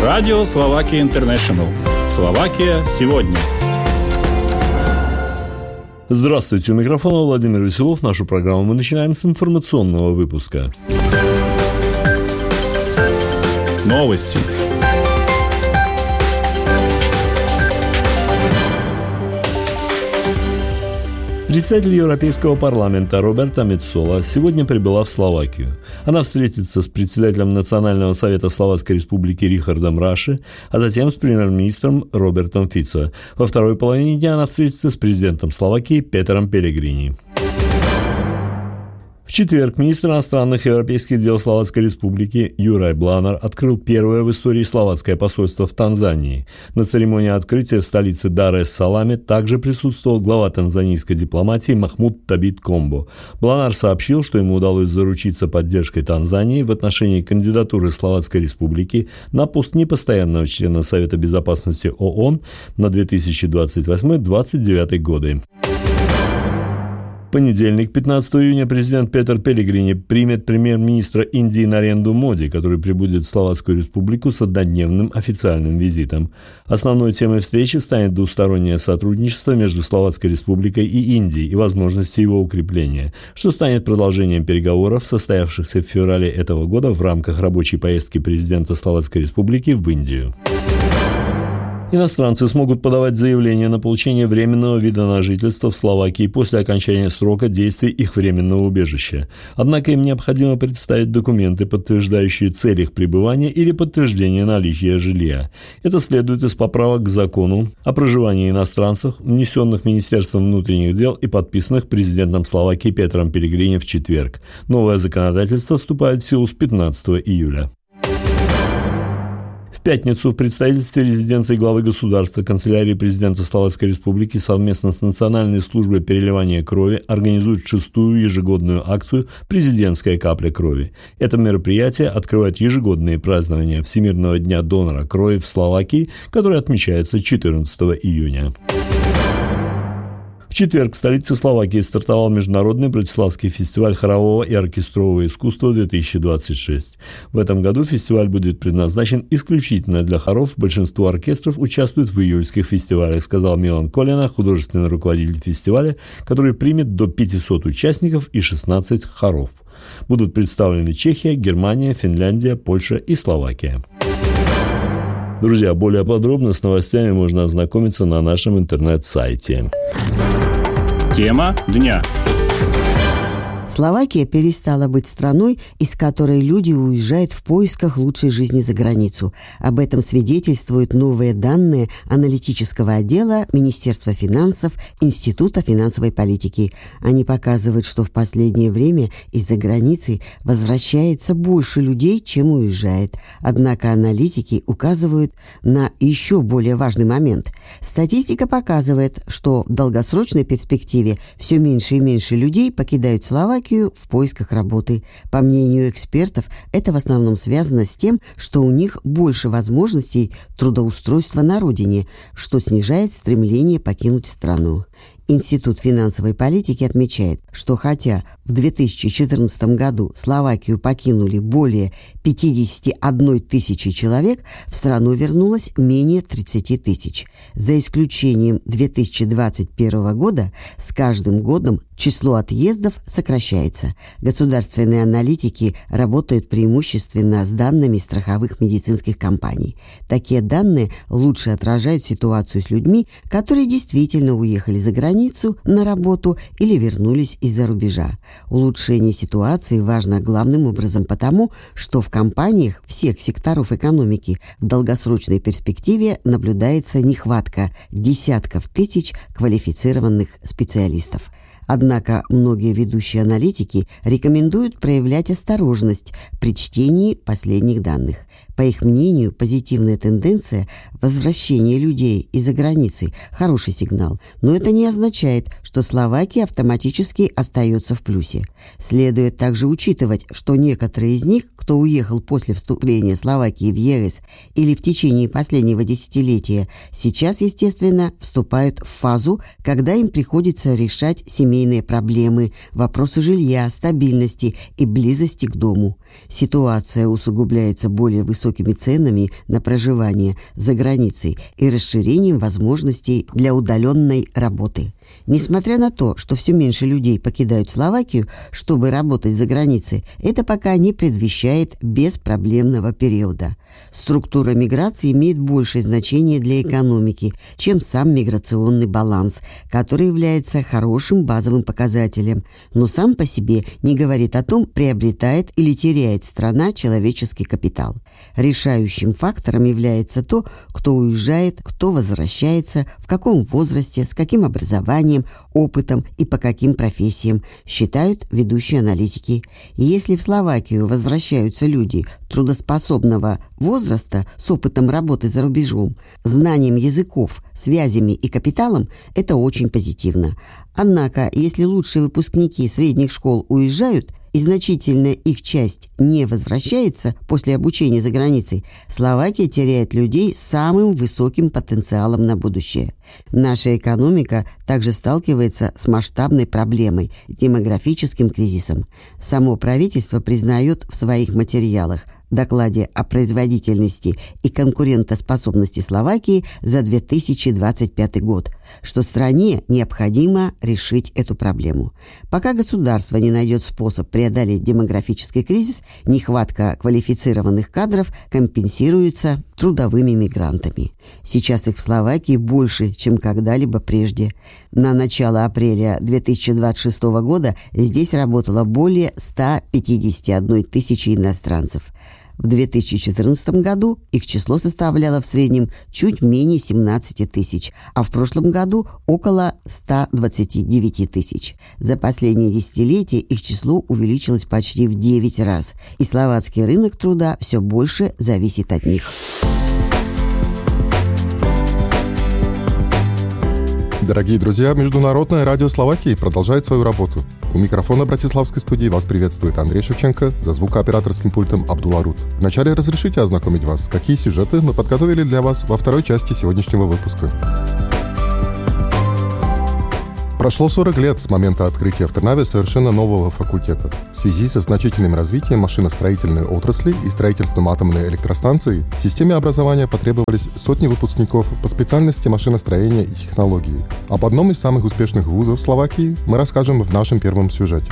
Радио Словакия Интернешнл. Словакия сегодня. Здравствуйте, у микрофона Владимир Веселов. Нашу программу мы начинаем с информационного выпуска. Новости. Председатель Европейского парламента Роберта Мецола сегодня прибыла в Словакию. Она встретится с председателем Национального совета Словацкой Республики Рихардом Раши, а затем с премьер-министром Робертом Фицо. Во второй половине дня она встретится с президентом Словакии Петером Пелегрини. В четверг министр иностранных и европейских дел Словацкой Республики Юрай Бланар открыл первое в истории словацкое посольство в Танзании. На церемонии открытия в столице Дар-эс-Саламе также присутствовал глава танзанийской дипломатии Махмуд Табит Комбо. Бланар сообщил, что ему удалось заручиться поддержкой Танзании в отношении кандидатуры Словацкой Республики на пост непостоянного члена Совета Безопасности ООН на 2028-2029 годы. В понедельник, 15 июня, президент Петер Пелегрини примет премьер-министра Индии Наренду Моди, который прибудет в Словацкую Республику с однодневным официальным визитом. Основной темой встречи станет двустороннее сотрудничество между Словацкой Республикой и Индией и возможности его укрепления, что станет продолжением переговоров, состоявшихся в феврале этого года в рамках рабочей поездки президента Словацкой Республики в Индию. Иностранцы смогут подавать заявление на получение временного вида на жительство в Словакии после окончания срока действия их временного убежища. Однако им необходимо представить документы, подтверждающие цель их пребывания или подтверждение наличия жилья. Это следует из поправок к закону о проживании иностранцев, внесенных Министерством внутренних дел и подписанных президентом Словакии Петером Пелегрини в четверг. Новое законодательство вступает в силу с 15 июля. В пятницу в представительстве резиденции главы государства канцелярии президента Словацкой Республики совместно с Национальной службой переливания крови организуют 6-ю ежегодную акцию «Президентская капля крови». Это мероприятие открывает ежегодные празднования Всемирного дня донора крови в Словакии, который отмечается 14 июня. В четверг в столице Словакии стартовал Международный Братиславский фестиваль хорового и оркестрового искусства 2026. В этом году фестиваль будет предназначен исключительно для хоров, большинство оркестров участвуют в июльских фестивалях, сказал Милан Колина, художественный руководитель фестиваля, который примет до 500 участников и 16 хоров. Будут представлены Чехия, Германия, Финляндия, Польша и Словакия. Друзья, более подробно с новостями можно ознакомиться на нашем интернет-сайте. Тема дня. Словакия перестала быть страной, из которой люди уезжают в поисках лучшей жизни за границу. Об этом свидетельствуют новые данные аналитического отдела Министерства финансов Института финансовой политики. Они показывают, что в последнее время из-за границы возвращается больше людей, чем уезжает. Однако аналитики указывают на еще более важный момент. Статистика показывает, что в долгосрочной перспективе все меньше и меньше людей покидают Словакию в поисках работы. По мнению экспертов, это в основном связано с тем, что у них больше возможностей трудоустройства на родине, что снижает стремление покинуть страну. Институт финансовой политики отмечает, что хотя в 2014 году Словакию покинули более 51 тысячи человек, в страну вернулось менее 30 тысяч. За исключением 2021 года, с каждым годом число отъездов сокращается. Государственные аналитики работают преимущественно с данными страховых медицинских компаний. Такие данные лучше отражают ситуацию с людьми, которые действительно уехали за границу на работу или вернулись из-за рубежа. Улучшение ситуации важно главным образом потому, что в компаниях всех секторов экономики в долгосрочной перспективе наблюдается нехватка десятков тысяч квалифицированных специалистов. Однако многие ведущие аналитики рекомендуют проявлять осторожность при чтении последних данных. По их мнению, позитивная тенденция возвращения людей из-за границы – хороший сигнал, но это не означает, что Словакия автоматически остается в плюсе. Следует также учитывать, что некоторые из них, кто уехал после вступления Словакии в ЕС или в течение последнего десятилетия, сейчас, естественно, вступают в фазу, когда им приходится решать семейные проблемы, вопросы жилья, стабильности и близости к дому. Ситуация усугубляется более высокими ценами на проживание за границей и расширением возможностей для удаленной работы. Несмотря на то, что все меньше людей покидают Словакию, чтобы работать за границей, это пока не предвещает беспроблемного периода. Структура миграции имеет большее значение для экономики, чем сам миграционный баланс, который является хорошим базовым показателем, но сам по себе не говорит о том, приобретает или теряет страна человеческий капитал. Решающим фактором является то, кто уезжает, кто возвращается, в каком возрасте, с каким образованием, опытом и по каким профессиям, считают ведущие аналитики. И если в Словакию возвращаются люди трудоспособного возраста с опытом работы за рубежом, знанием языков, связями и капиталом, это очень позитивно. Однако, если лучшие выпускники средних школ уезжают, и значительная их часть не возвращается после обучения за границей, Словакия теряет людей с самым высоким потенциалом на будущее. Наша экономика также сталкивается с масштабной проблемой – демографическим кризисом. Само правительство признает в своих материалах докладе о производительности и конкурентоспособности Словакии за 2025 год, что стране необходимо решить эту проблему. Пока государство не найдет способ преодолеть демографический кризис, нехватка квалифицированных кадров компенсируется трудовыми мигрантами. Сейчас их в Словакии больше, чем когда-либо прежде. На начало апреля 2026 года здесь работало более 151 тысячи иностранцев. В 2014 году их число составляло в среднем чуть менее 17 тысяч, а в прошлом году около 129 тысяч. За последние десятилетия их число увеличилось почти в 9 раз, и словацкий рынок труда все больше зависит от них. Дорогие друзья, Международное радио Словакии продолжает свою работу. У микрофона братиславской студии вас приветствует Андрей Шевченко, за звукооператорским пультом Абдулла Рут. Вначале разрешите ознакомить вас, какие сюжеты мы подготовили для вас во второй части сегодняшнего выпуска. Прошло 40 лет с момента открытия в Трнаве совершенно нового факультета. В связи со значительным развитием машиностроительной отрасли и строительством атомной электростанции, системе образования потребовались сотни выпускников по специальности машиностроения и технологии. Об одном из самых успешных вузов Словакии мы расскажем в нашем первом сюжете.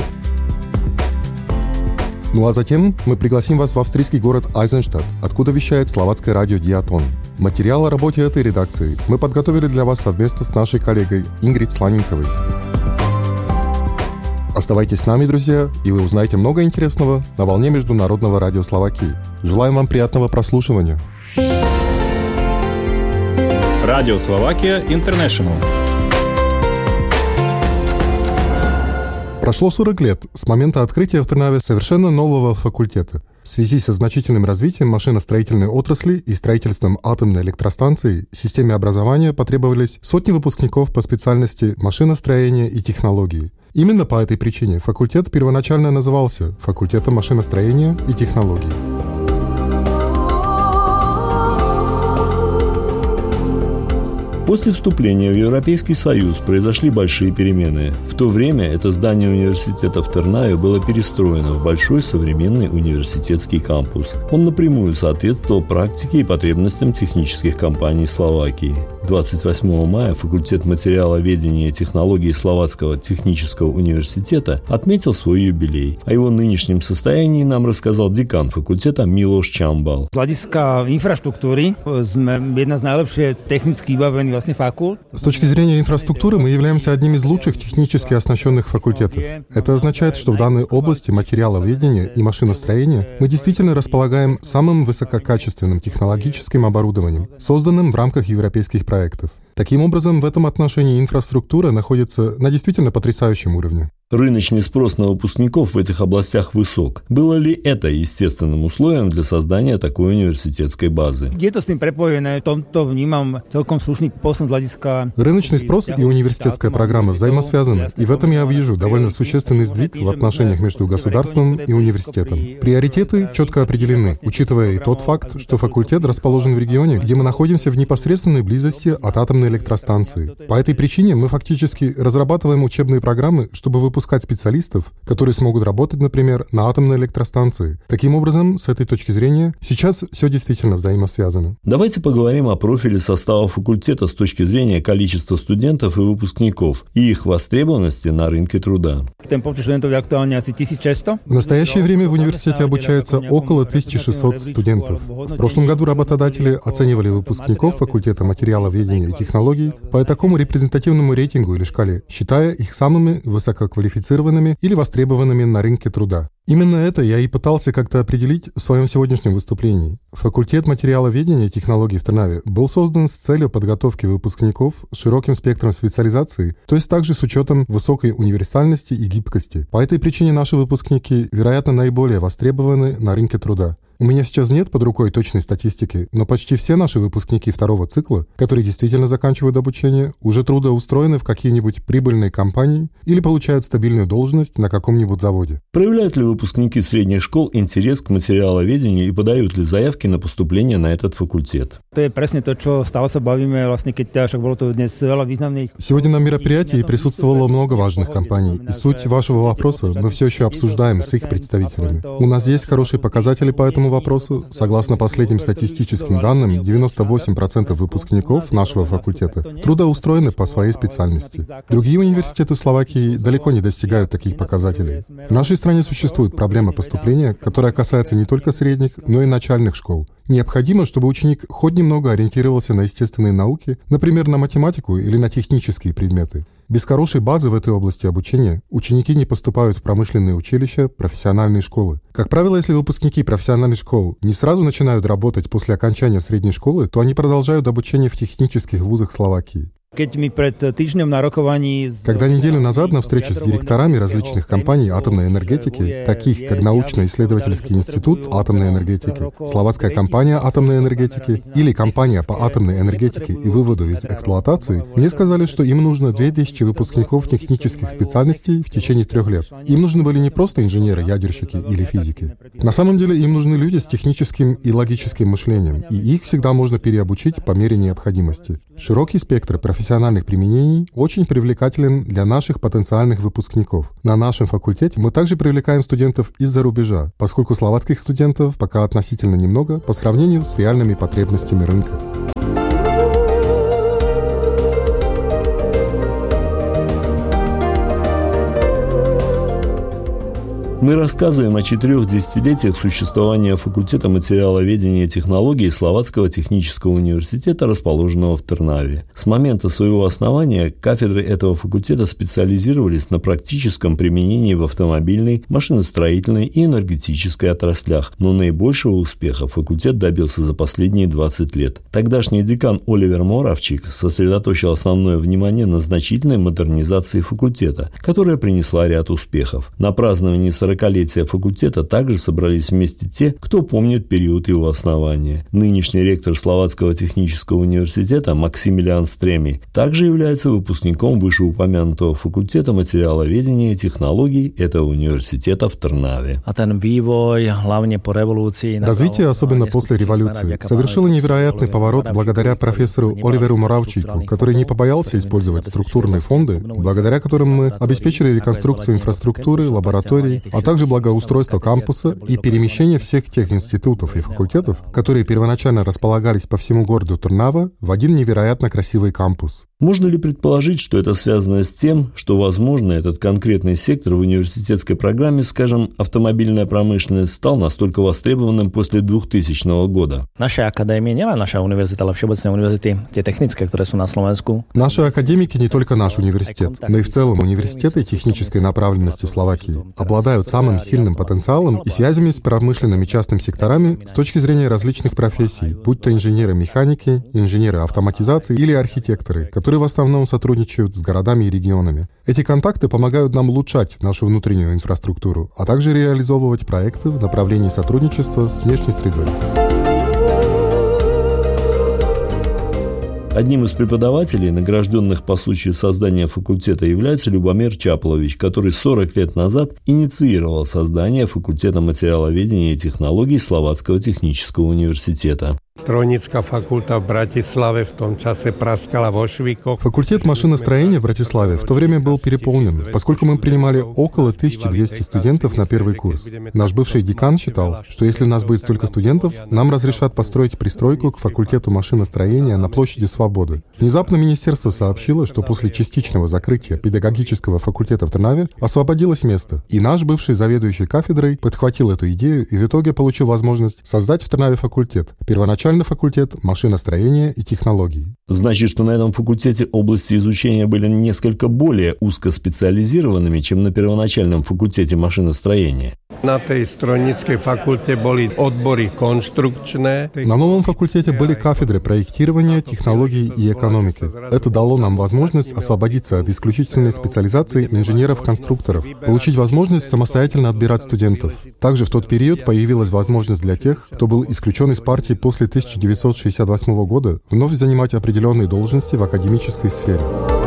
Ну а затем мы пригласим вас в австрийский город Айзенштадт, откуда вещает словацкое радио Диатон. Материал о работе этой редакции мы подготовили для вас совместно с нашей коллегой Ингрид Сланенковой. Оставайтесь с нами, друзья, и вы узнаете много интересного на волне Международного радио Словакии. Желаем вам приятного прослушивания. Радио Словакия Интернешнл. Прошло 40 лет с момента открытия в Трнаве совершенно нового факультета. В связи со значительным развитием машиностроительной отрасли и строительством атомной электростанции системе образования потребовались сотни выпускников по специальности машиностроения и технологии. Именно по этой причине факультет первоначально назывался факультетом машиностроения и технологий. После вступления в Европейский Союз произошли большие перемены. В то время это здание университета в Трнаве было перестроено в большой современный университетский кампус. Он напрямую соответствовал практике и потребностям технических компаний Словакии. 28 мая факультет материаловедения и технологий Словацкого технического университета отметил свой юбилей. О его нынешнем состоянии нам рассказал декан факультета Милош Чамбал. С hľadiska infraštruktúry sme jedna z najlepšie technicky vybavených факульт. С точки зрения инфраструктуры мы являемся одним из лучших технически оснащенных факультетов. Это означает, что в данной области материаловедения и машиностроения мы действительно располагаем самым высококачественным технологическим оборудованием, созданным в рамках европейских проектов. Таким образом, в этом отношении инфраструктура находится на действительно потрясающем уровне. Рыночный спрос на выпускников в этих областях высок. Было ли это естественным условием для создания такой университетской базы? Рыночный спрос и университетская программа взаимосвязаны, и в этом я вижу довольно существенный сдвиг в отношениях между государством и университетом. Приоритеты четко определены, учитывая и тот факт, что факультет расположен в регионе, где мы находимся в непосредственной близости от атомной электростанции. По этой причине мы фактически разрабатываем учебные программы, чтобы выпускать специалистов, которые смогут работать, например, на атомной электростанции. Таким образом, с этой точки зрения, сейчас все действительно взаимосвязано. Давайте поговорим о профиле состава факультета с точки зрения количества студентов и выпускников и их востребованности на рынке труда. В настоящее время в университете обучается около 1600 студентов. В прошлом году работодатели оценивали выпускников факультета материаловедения и технологий по такому репрезентативному рейтингу или шкале, считая их самыми высококвалифицированными или востребованными на рынке труда. Именно это я и пытался как-то определить в своем сегодняшнем выступлении. Факультет материаловедения и технологий в Трнаве был создан с целью подготовки выпускников с широким спектром специализации, то есть также с учетом высокой универсальности и гибкости. По этой причине наши выпускники, вероятно, наиболее востребованы на рынке труда. У меня сейчас нет под рукой точной статистики, но почти все наши выпускники второго цикла, которые действительно заканчивают обучение, уже трудоустроены в какие-нибудь прибыльные компании или получают стабильную должность на каком-нибудь заводе. Проявляют ли выпускники средних школ интерес к материаловедению и подают ли заявки на поступление на этот факультет? Сегодня на мероприятии присутствовало много важных компаний, и суть вашего вопроса мы все еще обсуждаем с их представителями. У нас есть хорошие показатели по этому вопросу. Согласно последним статистическим данным, 98% выпускников нашего факультета трудоустроены по своей специальности. Другие университеты Словакии далеко не достигают таких показателей. В нашей стране существует проблема поступления, которая касается не только средних, но и начальных школ. Необходимо, чтобы ученик хоть немного ориентировался на естественные науки, например, на математику или на технические предметы. Без хорошей базы в этой области обучения ученики не поступают в промышленные училища, профессиональные школы. Как правило, если выпускники профессиональных школ не сразу начинают работать после окончания средней школы, то они продолжают обучение в технических вузах Словакии. Когда неделю назад на встрече с директорами различных компаний атомной энергетики, таких как Научно-исследовательский институт атомной энергетики, Словацкая компания атомной энергетики или компания по атомной энергетике и выводу из эксплуатации, мне сказали, что им нужно 2000 выпускников технических специальностей в течение 3 лет. Им нужны были не просто инженеры, ядерщики или физики. На самом деле им нужны люди с техническим и логическим мышлением, и их всегда можно переобучить по мере необходимости. Широкий спектр профессиональных применений очень привлекателен для наших потенциальных выпускников. На нашем факультете мы также привлекаем студентов из-за рубежа, поскольку словацких студентов пока относительно немного по сравнению с реальными потребностями рынка. Мы рассказываем о 4 десятилетиях существования факультета материаловедения и технологий Словацкого технического университета, расположенного в Трнаве. С момента своего основания кафедры этого факультета специализировались на практическом применении в автомобильной, машиностроительной и энергетической отраслях, но наибольшего успеха факультет добился за последние 20 лет. Тогдашний декан Оливер Моравчик сосредоточил основное внимание на значительной модернизации факультета, которая принесла ряд успехов. На праздновании 40-летия факультета также собрались вместе те, кто помнит период его основания. Нынешний ректор Словацкого технического университета Максимилиан Стреми также является выпускником вышеупомянутого факультета материаловедения и технологий этого университета в Трнаве. Развитие, особенно после революции, совершило невероятный поворот благодаря профессору Оливеру Моравчику, который не побоялся использовать структурные фонды, благодаря которым мы обеспечили реконструкцию инфраструктуры, лабораторий, а также благоустройство кампуса и перемещение всех тех институтов и факультетов, которые первоначально располагались по всему городу Трнава, в один невероятно красивый кампус. Можно ли предположить, что это связано с тем, что, возможно, этот конкретный сектор в университетской программе, скажем, автомобильная промышленность, стал настолько востребованным после 2000 года? Наша академия, не наша университет, а всеобщие университеты, те технические, которые на Словensku. Наши академики не только наш университет, но и в целом университеты технической направленности в Словакии обладают самым сильным потенциалом и связями с промышленными частными секторами с точки зрения различных профессий, будь то инженеры-механики, инженеры автоматизации или архитекторы, которые в основном сотрудничают с городами и регионами. Эти контакты помогают нам улучшать нашу внутреннюю инфраструктуру, а также реализовывать проекты в направлении сотрудничества с внешней средой. Одним из преподавателей, награжденных по случаю создания факультета, является Любомир Чаплович, который 40 лет назад инициировал создание факультета материаловедения и технологий Словацкого технического университета. Strojnícka fakulta v Bratislave v tom čase praskala vo švíkoch. Факультет машиностроения в Братиславе в то время был переполнен, поскольку мы принимали около 1200 студентов на первый курс. Наш бывший декан считал, что если у нас будет столько студентов, нам разрешат построить пристройку к факультету машиностроения на площади Свободы. Внезапно министерство сообщило, что после частичного закрытия педагогического факультета в Трнаве освободилось место, и наш бывший заведующий кафедрой подхватил эту идею и в итоге получил возможность создать в Трнаве факультет. Первоначально факультет машиностроения и технологий. Значит, что на этом факультете области изучения были несколько более узкоспециализированными, чем на первоначальном факультете машиностроения. На tej strojníckej fakulte boli odbory konštrukčné. На новом факультете были кафедры проектирования, технологий и экономики. Это дало нам возможность освободиться от исключительной специализации инженеров-конструкторов, получить возможность самостоятельно отбирать студентов. Также в тот период появилась возможность для тех, кто был исключен из партии после 1968 года, вновь занимать определенные должности в академической сфере.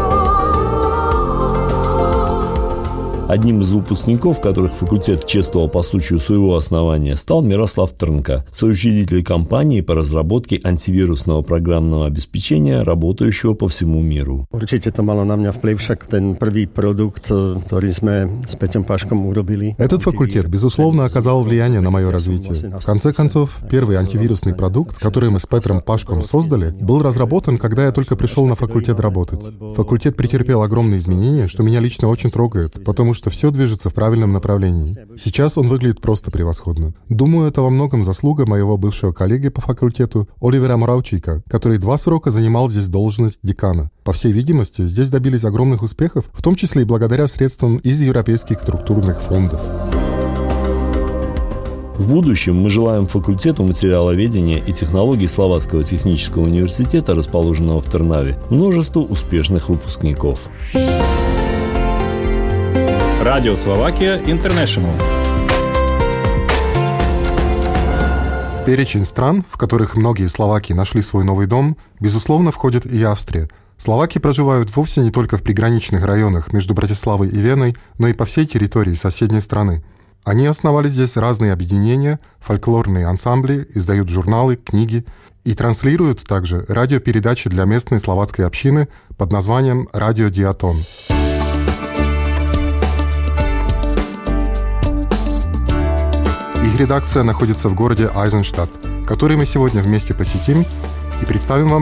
Одним из выпускников, которых факультет чествовал по случаю своего основания, стал Мирослав Трнка, соучредитель компании по разработке антивирусного программного обеспечения, работающего по всему миру. Určite to malo na mňa vplyv, však ten prvý produkt, ktorý sme s Peťom Paškom urobili. Этот факультет, безусловно, оказал влияние на мое развитие. В конце концов, первый антивирусный продукт, который мы с Петром Пашком создали, был разработан, когда я только пришел на факультет работать. Факультет претерпел огромные изменения, что меня лично очень трогает, потому что все движется в правильном направлении. Сейчас он выглядит просто превосходно. Думаю, это во многом заслуга моего бывшего коллеги по факультету Оливера Моравчика, который 2 срока занимал здесь должность декана. По всей видимости, здесь добились огромных успехов, в том числе и благодаря средствам из европейских структурных фондов. В будущем мы желаем факультету материаловедения и технологий Словацкого технического университета, расположенного в Трнаве, множество успешных выпускников. Радио Словакия Интернешнл. В перечень стран, в которых многие словаки нашли свой новый дом, безусловно, входит и Австрия. Словаки проживают вовсе не только в приграничных районах между Братиславой и Веной, но и по всей территории соседней страны. Они основали здесь разные объединения, фольклорные ансамбли, издают журналы, книги и транслируют также радиопередачи для местной словацкой общины под названием «Радио Диатон». Их редакция находится в городе Айзенштадт, который мы сегодня вместе посетим и представим вам